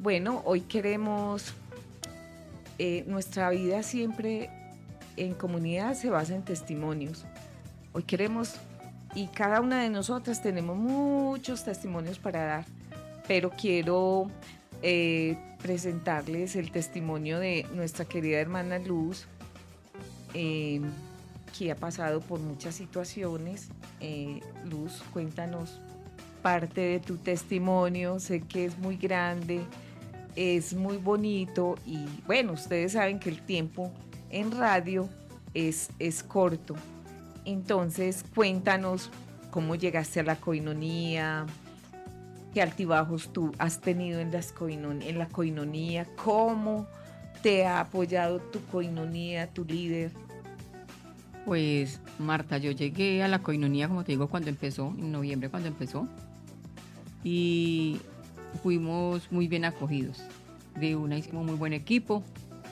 bueno, hoy queremos, nuestra vida siempre en comunidad se basa en testimonios. Hoy queremos, y cada una de nosotras tenemos muchos testimonios para dar, pero quiero presentarles el testimonio de nuestra querida hermana Luz, eh, que ha pasado por muchas situaciones. Luz, cuéntanos parte de tu testimonio. Sé que es muy grande, es muy bonito y bueno, ustedes saben que el tiempo en radio es corto. Entonces, cuéntanos cómo llegaste a la coinonía, qué altibajos tú has tenido en la coinonía, cómo te ha apoyado tu coinonía, tu líder. Pues Marta, yo llegué a la coinonía, como te digo, cuando empezó, en noviembre cuando empezó, y fuimos muy bien acogidos. De una hicimos muy buen equipo.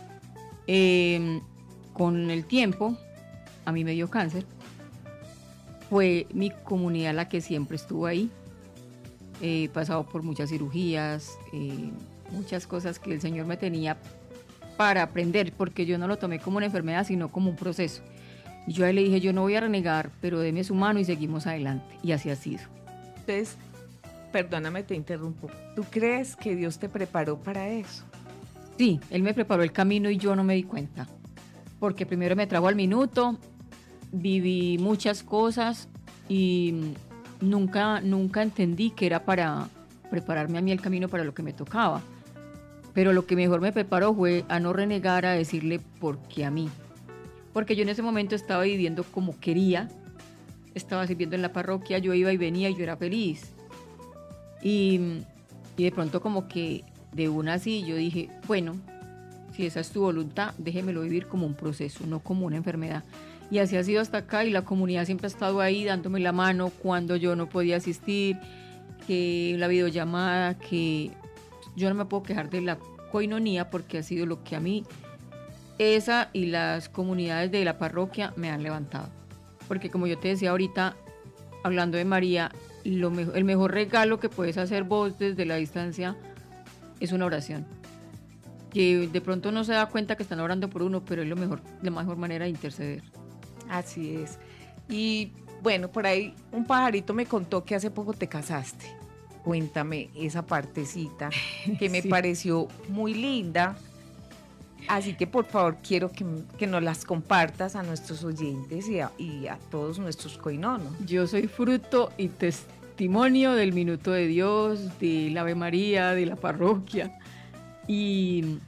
Con el tiempo, a mí me dio cáncer. Fue mi comunidad la que siempre estuvo ahí. He pasado por muchas cirugías, muchas cosas que el Señor me tenía para aprender, porque yo no lo tomé como una enfermedad, sino como un proceso. Y yo a él le dije, yo no voy a renegar, pero deme su mano y seguimos adelante. Y así ha sido. Entonces, perdóname, te interrumpo. ¿Tú crees que Dios te preparó para eso? Sí, él me preparó el camino y yo no me di cuenta. Porque primero me trajo al minuto, viví muchas cosas y nunca entendí que era para prepararme a mí el camino para lo que me tocaba. Pero lo que mejor me preparó fue a no renegar, a decirle por qué a mí. Porque yo en ese momento estaba viviendo como quería, estaba sirviendo en la parroquia, yo iba y venía y yo era feliz. Y de pronto como que de una así yo dije, bueno, si esa es tu voluntad, déjemelo vivir como un proceso, no como una enfermedad. Y así ha sido hasta acá y la comunidad siempre ha estado ahí dándome la mano cuando yo no podía asistir, que la videollamada, que yo no me puedo quejar de la coinonía porque ha sido lo que a mí, esa y las comunidades de la parroquia me han levantado. Porque como yo te decía ahorita, hablando de María, el mejor regalo que puedes hacer vos desde la distancia es una oración. Que de pronto no se da cuenta que están orando por uno, pero es la mejor manera de interceder. Así es. Y bueno, por ahí un pajarito me contó que hace poco te casaste. Cuéntame esa partecita que me Sí. pareció muy linda. Así que por favor quiero que nos las compartas a nuestros oyentes y a todos nuestros coinonos. Yo soy fruto y testimonio del minuto de Dios, del Ave María, de la parroquia. Y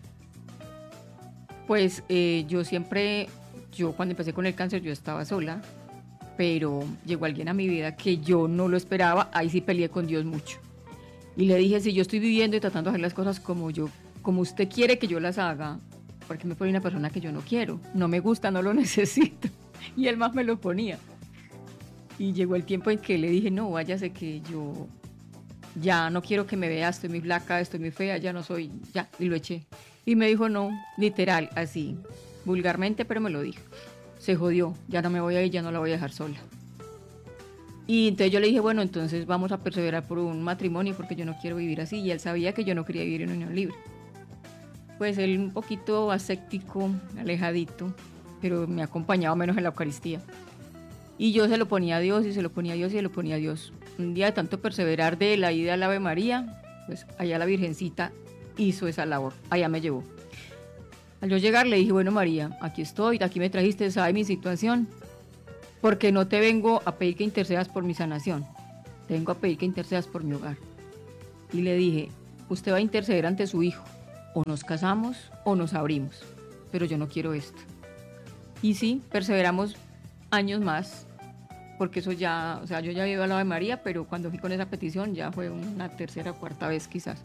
pues yo cuando empecé con el cáncer yo estaba sola, pero llegó alguien a mi vida que yo no lo esperaba, ahí sí peleé con Dios mucho. Y le dije, si yo estoy viviendo y tratando de hacer las cosas como usted quiere que yo las haga, ¿por qué me pone una persona que yo no quiero? No me gusta, no lo necesito. Y él más me lo ponía. Y llegó el tiempo en que le dije, no, váyase que yo ya no quiero que me vea, estoy muy flaca, estoy muy fea, ya no soy, ya, y lo eché. Y me dijo, no, literal, así, vulgarmente, pero me lo dijo. Se jodió, ya no me voy a ir, ya no la voy a dejar sola. Y entonces yo le dije, bueno, entonces vamos a perseverar por un matrimonio porque yo no quiero vivir así. Y él sabía que yo no quería vivir en unión libre. Pues él un poquito ascético, alejadito, pero me ha acompañado menos en la Eucaristía. Y yo se lo ponía a Dios y se lo ponía a Dios y se lo ponía a Dios. Un día de tanto perseverar de la ida al Ave María, pues allá la Virgencita hizo esa labor, allá me llevó. Al yo llegar le dije, bueno María, aquí estoy, aquí me trajiste, sabe mi situación, porque no te vengo a pedir que intercedas por mi sanación, te vengo a pedir que intercedas por mi hogar. Y le dije, usted va a interceder ante su hijo, o nos casamos o nos abrimos, pero yo no quiero esto. Y sí, perseveramos años más, porque eso ya, o sea, yo ya había ido al Ave María, pero cuando fui con esa petición ya fue una tercera o cuarta vez quizás.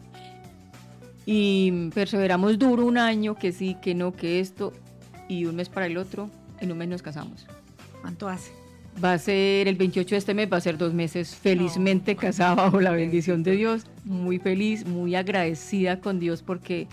Y perseveramos duro un año, que sí, que no, que esto, y un mes para el otro, en un mes nos casamos. ¿Cuánto hace? Va a ser el 28 de este mes, va a ser 2 meses felizmente casada bajo la bendición de Dios, muy feliz, muy agradecida con Dios porque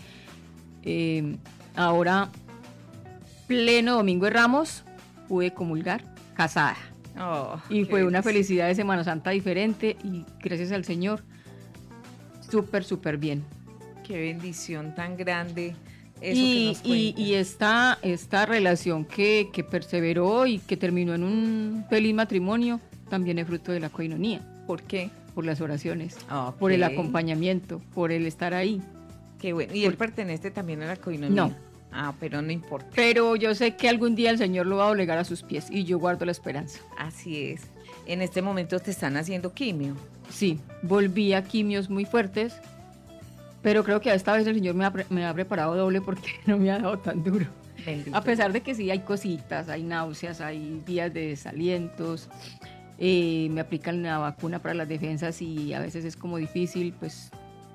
ahora, pleno domingo de Ramos, pude comulgar casada. Oh, Y fue una delicia. felicidad de Semana Santa diferente y gracias al Señor, súper, súper bien. Qué bendición tan grande eso que nos Y cuenta. esta relación que perseveró y que terminó en un feliz matrimonio, también es fruto de la coinonía, ¿Por qué? por las oraciones, Ok, por el acompañamiento, por el estar ahí. qué bueno. ¿Y él pertenece también a la No, coinonía? Ah, pero no importa. pero yo sé que algún día el Señor lo va a obligar a sus pies y yo guardo la esperanza. Así es. En este momento te están haciendo quimio. Sí, volví a quimios muy fuertes, pero creo que esta vez el Señor me ha preparado doble porque no me ha dado tan duro. Bendito A pesar Dios. de que sí hay cositas, hay náuseas, hay días de desalientos, me aplican la vacuna para las defensas y a veces es como difícil, pues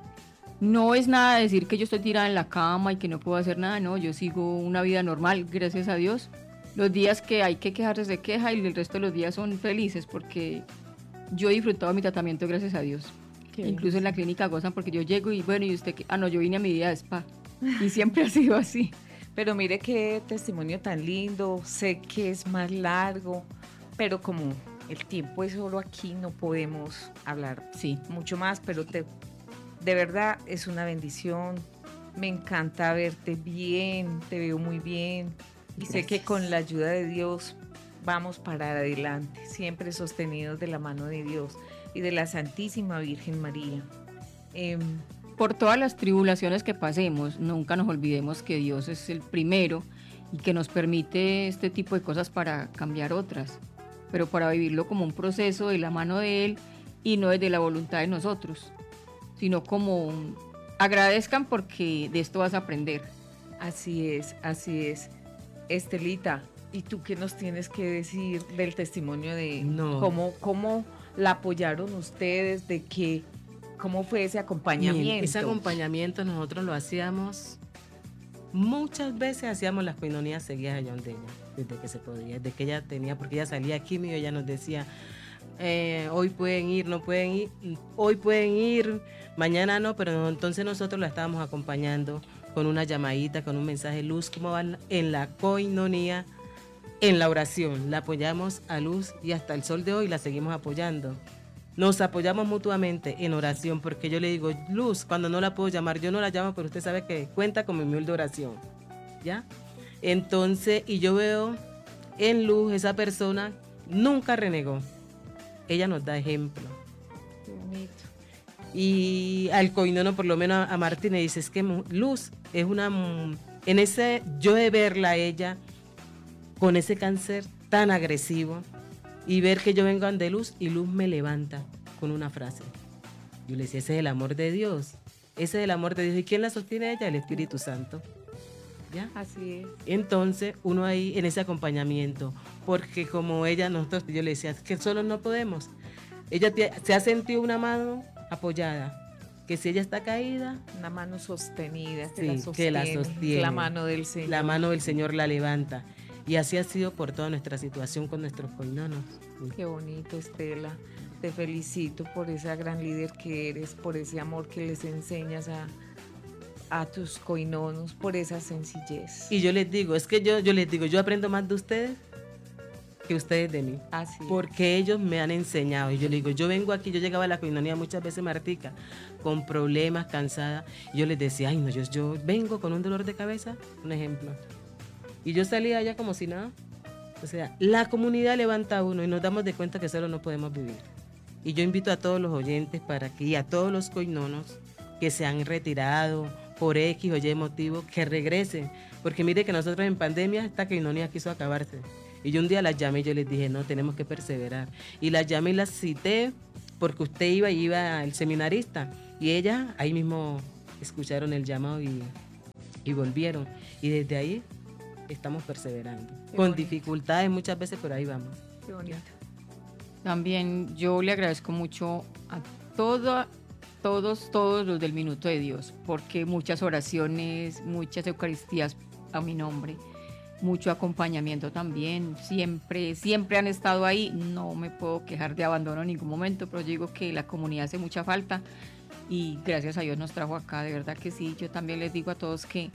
no es nada decir que yo estoy tirada en la cama y que no puedo hacer nada, no, yo sigo una vida normal, gracias a Dios. Los días que hay que quejarse se queja y el resto de los días son felices porque yo he disfrutado mi tratamiento, gracias a Dios. Qué Incluso en la bendición. clínica gozan porque yo llego y bueno, ¿y usted qué? Ah, no, yo vine a mi día de spa y siempre ha sido así. Pero mire qué testimonio tan lindo. Sé que es más largo, pero como el tiempo es solo aquí, no podemos hablar Sí, mucho más, pero de verdad es una bendición. Me encanta verte bien, te veo muy bien. Y sé que gracias. con la ayuda de Dios vamos para adelante, siempre sostenidos de la mano de Dios y de la Santísima Virgen María. Em, Por todas las tribulaciones que pasemos, nunca nos olvidemos que Dios es el primero y que nos permite este tipo de cosas para cambiar otras, pero para vivirlo como un proceso de la mano de Él y no desde la voluntad de nosotros, sino como agradezcan porque de esto vas a aprender. Así es, así es. Estelita, ¿y tú qué nos tienes que decir del testimonio de No, cómo la apoyaron ustedes, cómo fue ese miren, ese acompañamiento? acompañamiento nosotros lo hacíamos, muchas veces hacíamos las coinonías seguidas allá donde ella, desde que se podía, desde que ella tenía, porque ella salía aquí y ella nos decía, hoy pueden ir, no pueden ir, hoy pueden ir, mañana no, pero entonces nosotros la estábamos acompañando con una llamadita, con un mensaje, Luz, ¿cómo van en la coinonía? En la oración, la apoyamos a Luz y hasta el sol de hoy la seguimos apoyando. Nos apoyamos mutuamente en oración, porque yo le digo, Luz, cuando no la puedo llamar, yo no la llamo, pero usted sabe que cuenta con mi humilde oración, ¿ya? Entonces, y yo veo en Luz, esa persona nunca renegó. Ella nos da ejemplo. Qué bonito. Y al coinono, por lo menos a Martín, le dice, es que Luz es una... En ese, yo de verla a ella con ese cáncer tan agresivo y ver que yo vengo ante Luz y Luz me levanta con una frase. Yo le decía, ese es el amor de Dios, ese es el amor de Dios. ¿Y quién la sostiene a ella? El Espíritu Santo. ¿Ya? Así es. Entonces, uno ahí en ese acompañamiento, porque como ella, nosotros, yo le decía, es que solo no podemos. Ella se ha sentido una mano apoyada, que si ella está caída, Una mano sostenida sí, que la sostiene. la mano del Señor. La mano del Señor la levanta. Y así ha sido por toda nuestra situación con nuestros coinonos. Qué bonito, Estela. Te felicito por esa gran líder que eres, por ese amor que les enseñas a tus coinonos, por esa sencillez. Y yo les digo, es que yo les digo, yo aprendo más de ustedes que ustedes de mí. Así es. Porque ellos me han enseñado. Y yo le digo, yo vengo aquí, yo llegaba a la coinonía muchas veces, Martica, con problemas, cansada. Y yo les decía, ay no, yo vengo con un dolor de cabeza, un ejemplo. Y yo salía allá como si nada. O sea, la comunidad levanta a uno y nos damos de cuenta que solo no podemos vivir. Y yo invito a todos los oyentes para que, y a todos los coinonos que se han retirado por X o Y motivo, que regresen. Porque mire que nosotros en pandemia esta coinonía quiso acabarse. Y yo un día las llamé y yo les dije, no, tenemos que perseverar. Y las llamé y las cité porque usted iba el seminarista. Y ellas ahí mismo escucharon el llamado y volvieron. Y desde ahí estamos perseverando. Qué Con bonito. dificultades muchas veces, pero ahí vamos. Qué bonito. También yo le agradezco mucho a todos los del Minuto de Dios, porque muchas oraciones, muchas Eucaristías a mi nombre, mucho acompañamiento también, siempre han estado ahí, no me puedo quejar de abandono en ningún momento, pero yo digo que la comunidad hace mucha falta y gracias a Dios nos trajo acá, de verdad que sí, yo también les digo a todos que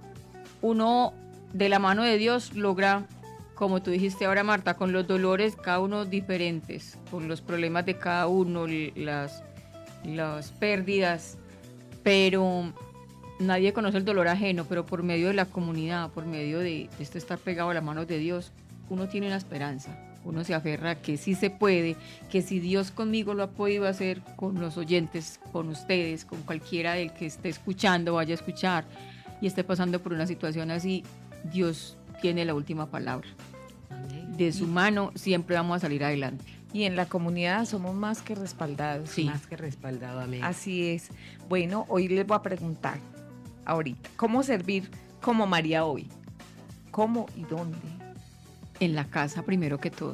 uno de la mano de Dios logra, como tú dijiste ahora Marta, con los dolores cada uno diferentes, con los problemas de cada uno, las pérdidas, pero nadie conoce el dolor ajeno, pero por medio de la comunidad, por medio de esto estar pegado a las manos de Dios, uno tiene una esperanza. Uno se aferra a que sí se puede, que si Dios conmigo lo ha podido hacer, con los oyentes, con ustedes, con cualquiera del que esté escuchando, vaya a escuchar y esté pasando por una situación así, Dios tiene la última palabra. Amén. De su mano siempre vamos a salir adelante. Y en la comunidad somos más que respaldados. Sí. Más que respaldado, amén. Así es. Bueno, hoy les voy a preguntar, ahorita, ¿cómo servir como María hoy? ¿Cómo y dónde? En la casa primero que todo.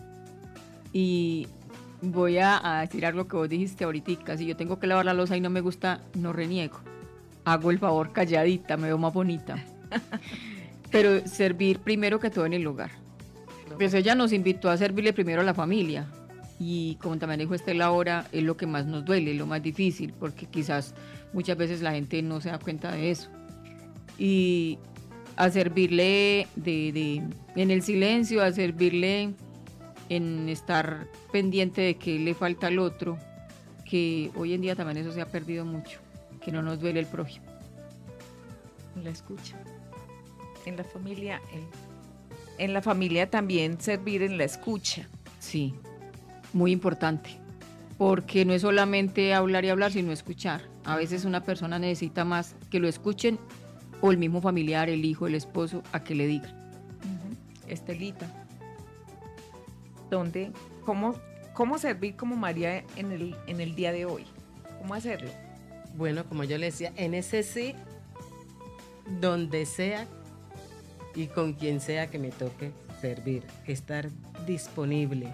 Y voy a decir algo que vos dijiste ahorita, si yo tengo que lavar la loza y no me gusta, no reniego. Hago el favor calladita, me veo más bonita. Pero servir primero que todo en el hogar. Pues ella nos invitó a servirle primero a la familia. Y como también dijo Estela ahora, es lo que más nos duele, lo más difícil, porque quizás muchas veces la gente no se da cuenta de eso. Y a servirle en el silencio, a servirle en estar pendiente de que le falta al otro, que hoy en día también eso se ha perdido mucho, que no nos duele el prójimo. En la escucha. En la familia, en la familia también servir en la escucha. Sí, muy importante, porque no es solamente hablar y hablar, sino escuchar. A veces una persona necesita más que lo escuchen, o el mismo familiar, el hijo, el esposo, a que le digan. Estelita, ¿dónde, cómo servir como María en el día de hoy? ¿Cómo hacerlo? Bueno, como yo le decía, en ese sí, donde sea y con quien sea que me toque servir, estar disponible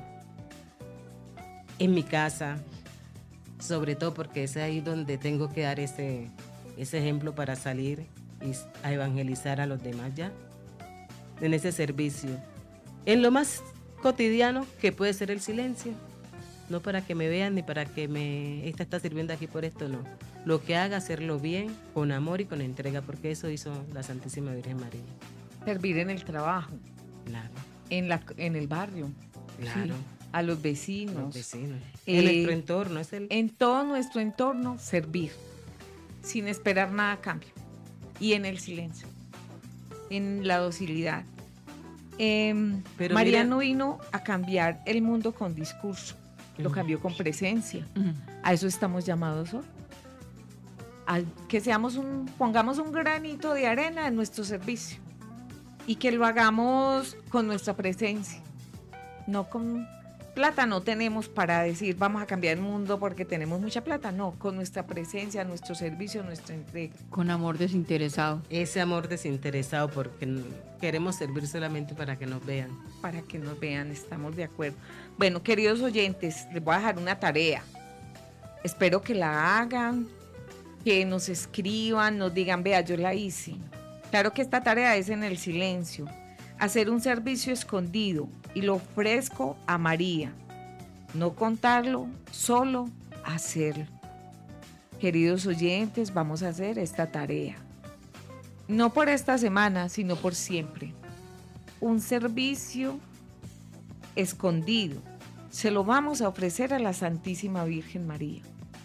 en mi casa, sobre todo porque es ahí donde tengo que dar ese ejemplo para salir y a evangelizar a los demás ya, en ese servicio, en lo más cotidiano que puede ser el silencio, no para que me vean ni para que esta está sirviendo aquí por esto, no, lo que haga, hacerlo bien, con amor y con entrega, porque eso hizo la Santísima Virgen María. Servir en el trabajo, Claro, en el barrio, claro, a los vecinos. los vecinos, en nuestro entorno, En todo nuestro entorno, servir, sin esperar nada a cambio. Y en el silencio, en la docilidad. Pero María mira, no vino a cambiar el mundo con discurso, lo cambió con presencia. A eso estamos llamados hoy. A que pongamos un granito de arena en nuestro servicio y que lo hagamos con nuestra presencia, no con plata. No tenemos para decir vamos a cambiar el mundo porque tenemos mucha plata, no, con nuestra presencia, nuestro servicio, nuestra entrega. Con amor desinteresado. ese amor desinteresado, porque queremos servir solamente para que nos vean. Para que nos vean, estamos de acuerdo. Bueno, queridos oyentes, les voy a dejar una tarea. Espero que la hagan, que nos escriban, nos digan, vea, yo la hice. Claro que esta tarea es en el silencio. Hacer un servicio escondido y lo ofrezco a María. No contarlo, solo hacerlo. Queridos oyentes, vamos a hacer esta tarea. No por esta semana, sino por siempre. Un servicio escondido. Se lo vamos a ofrecer a la Santísima Virgen María.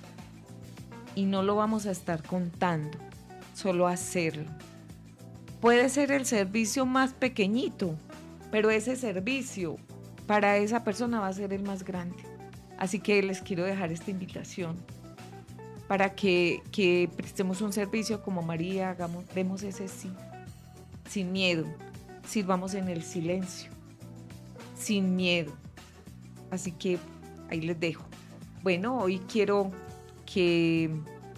Y no lo vamos a estar contando, solo hacerlo. Puede ser el servicio más pequeñito, pero ese servicio para esa persona va a ser el más grande. Así que les quiero dejar esta invitación para que prestemos un servicio como María, demos ese sí, sin miedo, sirvamos en el silencio, sin miedo. Así que ahí les dejo. Bueno, hoy quiero que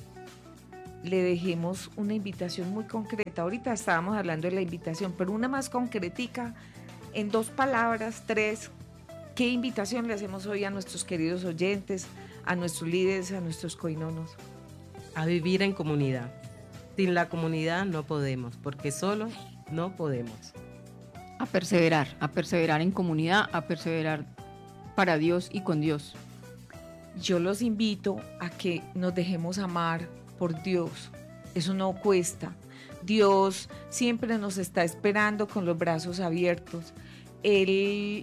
le dejemos una invitación muy concreta. Ahorita estábamos hablando de la invitación, pero una más concretica, en 2 palabras, 3. ¿Qué invitación le hacemos hoy a nuestros queridos oyentes, a nuestros líderes, a nuestros coinonos? A vivir en comunidad. Sin la comunidad no podemos, porque solo no podemos. A perseverar en comunidad, a perseverar para Dios y con Dios. Yo los invito a que nos dejemos amar por Dios. Eso no cuesta. Dios siempre nos está esperando con los brazos abiertos. Él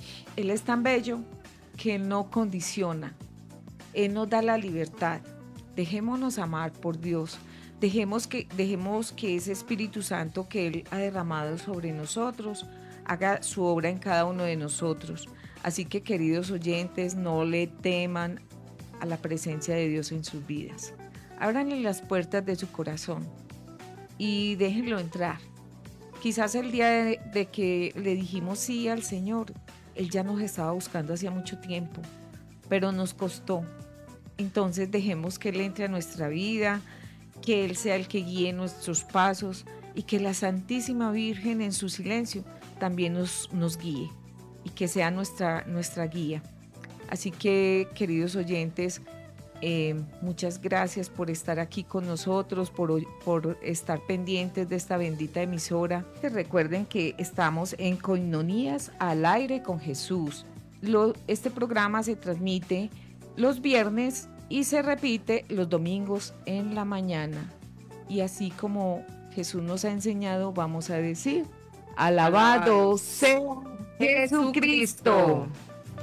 es tan bello que no condiciona. Él nos da la libertad. Dejémonos amar por Dios. Dejemos que ese Espíritu Santo que Él ha derramado sobre nosotros haga su obra en cada uno de nosotros. Así que, queridos oyentes, no le teman a la presencia de Dios en sus vidas. Ábranle las puertas de su corazón y déjenlo entrar. Quizás el día de que le dijimos sí al Señor, Él ya nos estaba buscando hacía mucho tiempo, pero nos costó. Entonces dejemos que Él entre a nuestra vida, que Él sea el que guíe nuestros pasos y que la Santísima Virgen en su silencio también nos guíe y que sea nuestra guía. Así que, queridos oyentes, muchas gracias por estar aquí con nosotros, por estar pendientes de esta bendita emisora. Recuerden que estamos en Coinonías al aire con Jesús. Este programa se transmite los viernes y se repite los domingos en la mañana. Y así como Jesús nos ha enseñado, vamos a decir: alabado sea Jesucristo.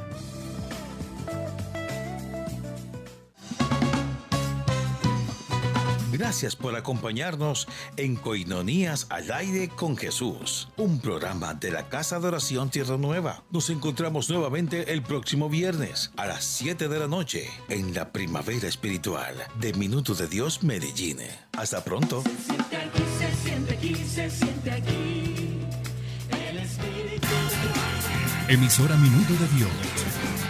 Gracias por acompañarnos en Coinonías al aire con Jesús, un programa de la Casa de Oración Tierra Nueva. Nos encontramos nuevamente el próximo viernes a las 7 de la noche en la Primavera Espiritual de Minuto de Dios Medellín. Hasta pronto. Se siente aquí, se siente aquí, se siente aquí el Espíritu de Dios. Emisora Minuto de Dios.